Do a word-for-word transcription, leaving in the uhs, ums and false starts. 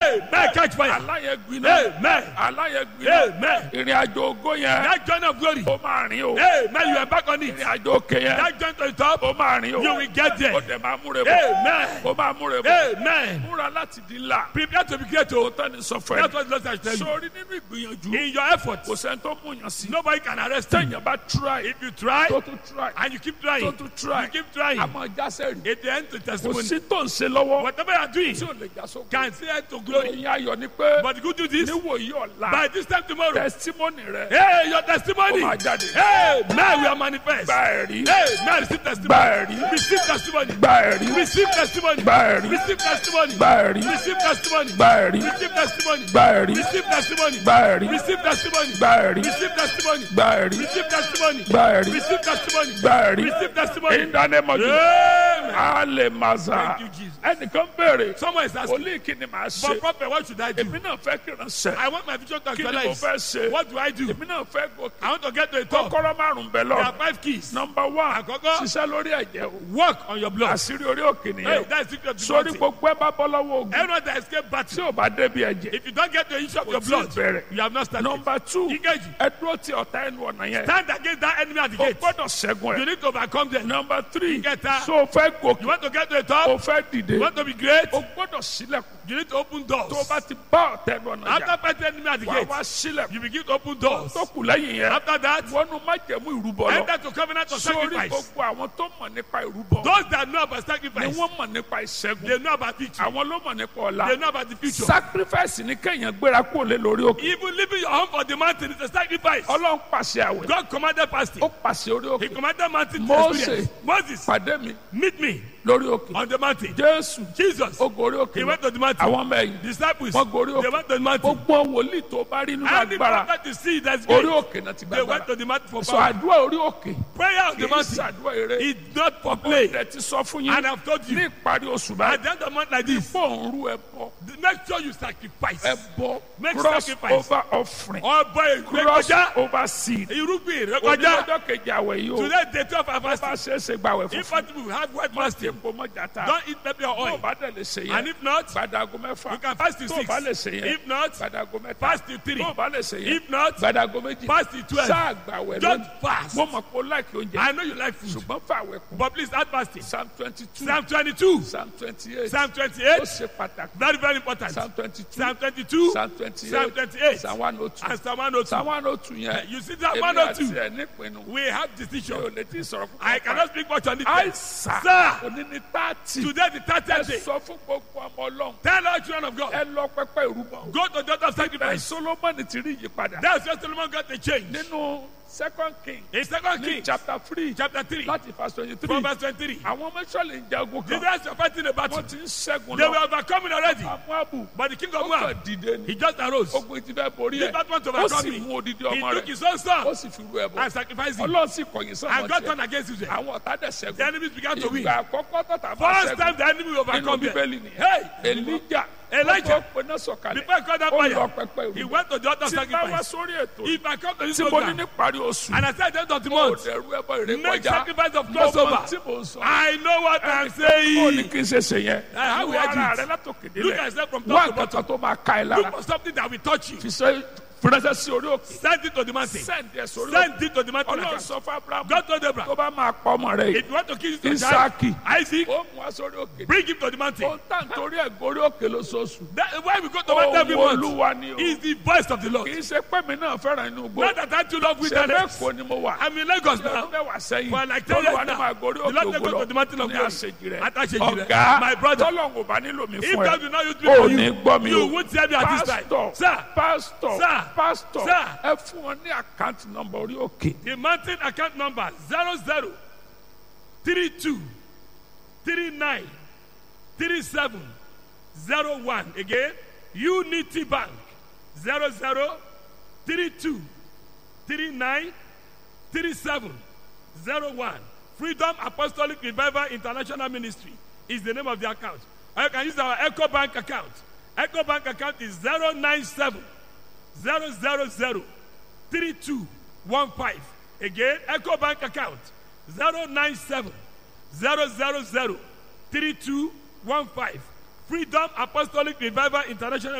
Amen. Catch fire. aláyẹ gbiná. Amen. aláyẹ gbiná. Amen. ìrìn àjò ògo yẹn. That journey of glory. ó máa rìn o. Amen. You are back on it. ìrìn àjò òkè yẹn. That journey to the top. ó máa rìn o. You will get there. ó dẹ̀ máa múre bọ̀. Amen. ó máa múre bọ̀. Amen. múra láti di ńlá. Prepare to be great. Oh, tán ni sọ fún ẹ. that's what the Lord has tell you. sórí nínú ìgbìyànjú. In your effort, kò sẹ́ni tó mú yàn sí. nobody can arrest you. téèyàn bá try. If you try tó tún try. and you keep trying, tó tún try. you keep trying, àmọ́ jásẹ̀ rí. it ends to kò testimony. sí tó ń ṣe lọ́wọ́. Whatever you are doing tí ò lè já sókè. can say it to glory. ìyẹn ayọ̀ ni pé. But the good news is, níwòyí ọ̀la. by this time tomorrow, testimony rẹ. hey, your ó testimony, máa jáde. hey, man, we are manifest. gba ẹ̀rí. Hey, man, receive testimony. gba ẹ̀rí. Receive testimony. gba ẹ̀rí. Receive testimony. gba ẹ̀rí. Receive testimony. gba ẹ̀rí. Receive testimony. gba ẹ̀rí. Receive testimony. gba ẹ̀rí. Receive testimony. gba ẹ̀rí. Receive testimony. gba ẹ̀rí. Receive testimony. gba ẹ̀rí. Receive testimony. gba ẹ̀rí. Receive testimony. gba ẹ̀rí. Receive testimony. in the name of Jesus. Amen. ale maza. Thank you, Jesus. ẹnìkan béèrè. Someone is asking, olú kí ni màá but ṣe. prophet, what should I do? èmi náà fẹ́ kí ìránṣẹ́. I want my vision to kí ni mo actualize. fẹ́ ṣe. What do I do? èmi náà fẹ́ gòkè. I want to get to the top. kọ́kọ́rọ́ márùn-ún bẹ̀ There are lọ. five keys. number one. Àkọ́kọ́, ṣiṣẹ́ lórí ẹ̀jẹ̀ o. work on your blood. àṣírí orí òkè Hey, nìyẹn. that's the secret of the sórí mountain. gbogbo ẹ bá bọ́ lọ́wọ́ ogun. Everyone that escape tí battle, ò bá débi ẹ̀jẹ̀. if you don't get the issue of kò your tí ì blood, bẹ̀rẹ̀. you have not started. number two. Engage. ẹ dúró ti ọ̀tá ẹnu ọ̀nà yẹn. Stand against that enemy at the o gate. gbọ́dọ̀ ṣẹ́gun You ẹ̀. need to overcome them. number three. Ìkẹta, so o fẹ́ gòkè. you want to get to the o top, fẹ́ dìde. you want to be great, o gbọ́dọ̀ sílẹ̀kùn. you need to open doors. tó o bá ti bá ọ̀tá ẹnu ọ̀nà jà. After fighting enemy at the wà gate, wá sílẹ̀kùn. you begin to open doors. tó kù lẹ́yìn yẹn. After that, wọnú májẹ̀mú ìrúbọ lọ. enter to covenant of sórí sacrifice. gbogbo àwọn tó mọ̀ nípa ìrúbọ. Those that know about ni sacrifice, wọ́n mọ̀ nípa ìṣẹ́gun. they know about victory. àwọn ló mọ̀ nípa ọ̀la. They know about the future. sacrifice ni kéèyàn gbéra kúrò lé lórí òkè. Even leaving your home for the mountain is a sacrifice. ọlọ́run pàṣẹ àwẹ̀. God commanded fasting. ó pàṣẹ orí He òkè. commanded mountain to Moses. experience. Moses, pàdé mi meet me lórí òkè. on the mountain. jésù Jesus, ó gorí òkè he lọ. went to the mountain. àwọn ọmọ ẹ̀yìn Disciples, wọ́n gorí they òkè. went to the mountain. gbogbo wòlíì tó bá rí nínú Any agbára prophet you see that's orí great, òkè náà ti they went gbàgbára. to the mountain for sọ power. àdúrà orí òkè Prayer on kì the í mountain ṣàdúrà eré. is not for play. ẹ̀ ti sọ fún yín And I've told ní you, ìparí oṣù at báyìí. the end of the month like this, fóun rú ẹ bọ. make sure you sacrifice. ẹ bọ Make cross sacrifice. over offering. Ọbọ̀ cross ìgbẹ́kọjá, over seed. irúgbìn òní ìrẹ́kọjá. ọjọ́ kejì àwẹ̀ yìí o. Today, day twelve of bá fasting. ṣe é ṣe gbàwẹ̀ If fúnfún. possible, have white má ti fasting. epo mọ́ jata. Don't eat pepper or tó o oil. bá dẹ̀ lè ṣe And yẹn. if not, gbàdàgò mẹ́fà. you can fast till tó o six. bá lè ṣe yẹn. If not, gbàdàgò mẹ́ta. fast till three. tó o bá lè ṣe yẹn. If not, gbàdàgò méjì. fast till twelve. sáà gbàwẹ̀ Just lónìí. fast. mo mọ̀ pé o láìkí oúnjẹ. I know you like food, ṣùgbọ́n fàwẹ̀ kù. but please add fasting. psalm twenty two. Psalm twenty-two, psalm twenty eight. Psalm ó twenty-eight, ṣe pàtàkì. very, very important. psalm twenty two. Psalm twenty-two, psalm twenty Psalm eight. twenty-eight, psalm one oh two. and Psalm one oh two. psalm one oh two yẹn. You see that èmi one oh àti two? ẹ̀ nípinnu. We have mi ò decision. lè tí ì sọ̀rọ̀ fún I cannot speak much on it. àìsàn. Sir, òní ní thirty. today the ẹ thirtieth day. sọ fún gbogbo ọmọ ọlọ́run. Tell all children of God, ẹ lọ pẹpẹ ìrúbọ. go to the altar of ẹ sacrifice. solomoni ti rí ìyípadà. That's where Solomon got the change. nínú second king In Second ní Kings, chapter three chapter three, láti verse twenty three. from verse twenty-three. àwọn mẹ́sọ̀lì ń jagun The kan. rest are fighting the battle. wọ́n ti ń ṣẹ́gun They were lọ. overcoming already. Moabu But the king ó of kàn Moab, dìde he ni. just arose. ogun ti fẹ́ borí He ẹ̀. not want to ó overcome sì me. mú odidi He ọmọ took rẹ̀. his own ó son sì fi rú ẹbọ. and sacrificed him. ọlọ́run sì kọ̀yìn sọ́mọ And God tiẹ̀. turned against Israel. àwọn ọ̀tá dẹ̀ The ṣẹ́gun. enemies began to win. ìgbà àkọ́kọ́ tọ̀tà bá First time ṣẹ́gun the enemy will nínú overcome them. bíbélì nìyẹn. Hey, Elijah Elijah, ó pe náà sọ̀kalẹ̀. before he called that ó lọ fire, pẹpẹ he ìrúbọ. went to the altar of tí bá wá sacrifice. sórí ètò If I come to this tí mo ní program, ní parí oṣù. and I said at the end of the ó month, dẹ̀rú ẹbọ ìrè make kọjá. sacrifice of mo mọ crossover. tí mo ń sọ. I know what I'm ó ní saying. kí n ṣe ṣe yẹn. how we Wo are ara doing rẹ látòkè Look délẹ̀. at yourself from wá top to bottom. nǹkan tó máa ka ẹ Look lára. for something that will touch you. fi ṣe fúnẹ́sẹ̀ sí orí òkè. Send it to the mountain. send ẹ̀ sórí òkè. Send it to the mountain. ọlọ́run sọ fún abraham. God told tó Abraham, bá máa pa ọmọ rẹ yìí. if you want to kill your child, Isaki. Isaac, ó mú wa sórí òkè. bring him to the mountain. ó ń tàn torí ẹ̀ gorí òkè lóṣooṣù. That, why we go to mountain every ohun month olúwa ni o. is the voice of the Lord. kì í ṣe pé mi náà fẹ́ràn inú igbó. Not that I too love ṣe wilderness. bẹ́ẹ̀ kọ́ ni mo wà. I'm in Lagos now. ọdún mẹ́wàá sẹ́yìn. For like ten years olúwa ni now. máa gorí The òkè Lord take us ògo to the mountain lọ. of ní glory. àṣejì rẹ̀. At Àṣejì rẹ̀. ọ̀gá My brother. tọ́lọ́ngò bá nílò mi If fún God ẹ. do not use me ò for ní you, gbọ́ mi o. you won't hear me at this time. pásítọ̀ Sir, pásítọ̀ Sir. pásítọ̀ Sir. ẹ fún wọn ní àkáǹtì nọ́mbà orí òkè. the mountain account number zero zero three two three nine three seven zero one. Again, Unity Bank zero zero three two three nine three seven zero one. Freedom Apostolic Revival International Ministry is the name of the account. Or you can use our Echo Bank account. Echo Bank account is zero nine seven zero zero zero three two one five. Again, Echo Bank account zero nine seven zero zero zero three two one five. Freedom Apostolic Revival International